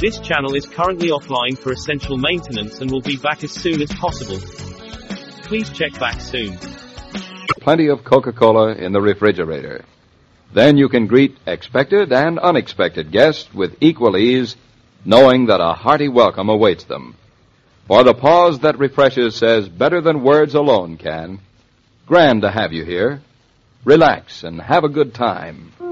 This channel is currently offline for essential maintenance and will be back as soon as possible. Please check back soon. Plenty of Coca-Cola in the refrigerator. Then you can greet expected and unexpected guests with equal ease, knowing that a hearty welcome awaits them. For the pause that refreshes says better than words alone can. Grand to have you here. Relax and have a good time.